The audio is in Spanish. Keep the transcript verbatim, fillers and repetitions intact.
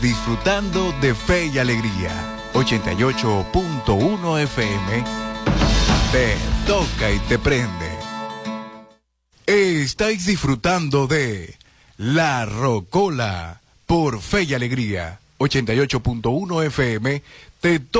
Disfrutando de Fe y Alegría. ochenta y ocho punto uno F M. Te toca y te prende. Estáis disfrutando de La Rocola por Fe y Alegría. ochenta y ocho punto uno F M. Te toca